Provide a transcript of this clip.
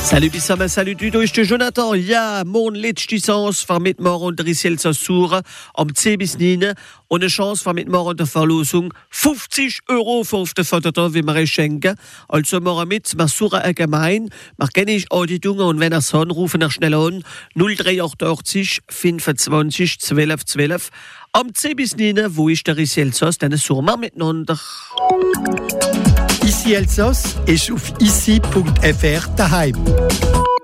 Salut Bissama, salut du durch Jonathan. Ja, mon letzte Chance für mitmachen der Risielzer Sura am 10 bis 9 und eine Chance für mitmachen der Verlosung 50 € für auf der Foto, wie wir schenken. Also machen mit, wir Sura allgemein, wir kennen ich Auditungen und wenn er so rufen nach schnell an 0388 25 12 12. Am 10 bis 9, wo ist der Risielzer, dann suchen wir miteinander. Ici Elsass ist auf ici.fr daheim.